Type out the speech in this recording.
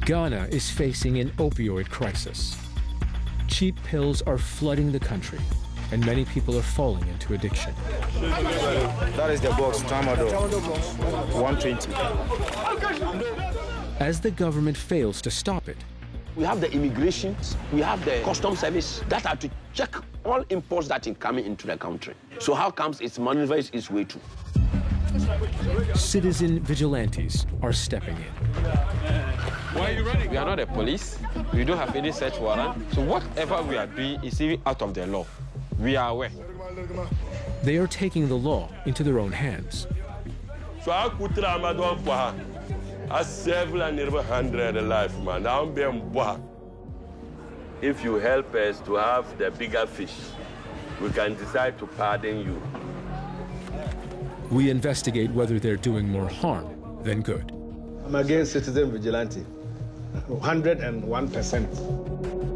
Ghana is facing an opioid crisis. Cheap pills are flooding the country, and many people are falling into addiction. That is the box, Tramadol, 120. As the government fails to stop it, we have the immigration, we have the customs service that are to check all imports that are coming into the country. So how comes it maneuvers its way to? Citizen vigilantes are stepping in. Why are you running? We are not the police. We don't have any search warrant. So whatever we are doing is even out of the law. We are aware. They are taking the law into their own hands. So I could try I several and 100 life, man. If you help us to have the bigger fish, we can decide to pardon you. We investigate whether they're doing more harm than good. I'm against citizen vigilante, 101%.